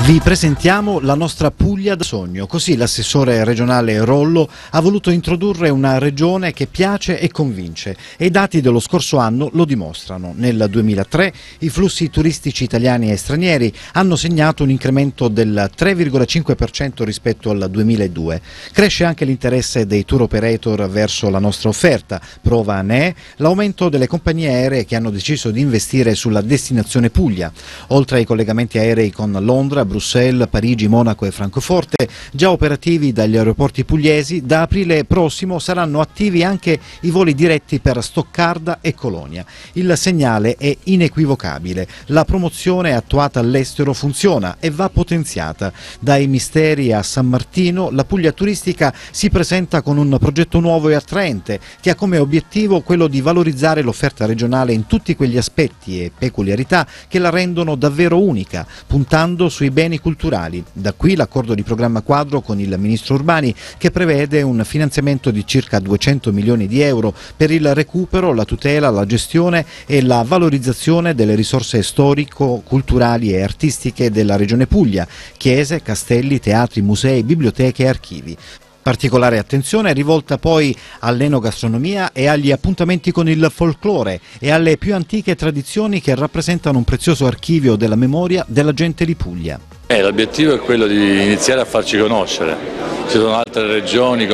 Vi presentiamo la nostra Puglia da sogno, così l'assessore regionale Rollo ha voluto introdurre una regione che piace e convince e i dati dello scorso anno lo dimostrano. Nel 2003 i flussi turistici italiani e stranieri hanno segnato un incremento del 3,5% rispetto al 2002. Cresce anche l'interesse dei tour operator verso la nostra offerta, prova ne è l'aumento delle compagnie aeree che hanno deciso di investire sulla destinazione Puglia. Oltre ai collegamenti aerei con Londra, Bruxelles, Parigi, Monaco e Francoforte, già operativi dagli aeroporti pugliesi, da aprile prossimo saranno attivi anche i voli diretti per Stoccarda e Colonia. Il segnale è inequivocabile. La promozione attuata all'estero funziona e va potenziata. Dai Misteri a San Martino, la Puglia turistica si presenta con un progetto nuovo e attraente che ha come obiettivo quello di valorizzare l'offerta regionale in tutti quegli aspetti e peculiarità che la rendono davvero unica, puntando sui beni culturali. Da qui l'accordo di programma quadro con il ministro Urbani che prevede un finanziamento di circa 200 milioni di euro per il recupero, la tutela, la gestione e la valorizzazione delle risorse storico, culturali e artistiche della regione Puglia, chiese, castelli, teatri, musei, biblioteche e archivi. Particolare attenzione è rivolta poi all'enogastronomia e agli appuntamenti con il folklore e alle più antiche tradizioni che rappresentano un prezioso archivio della memoria della gente di Puglia. L'obiettivo è quello di iniziare a farci conoscere. Ci sono altre regioni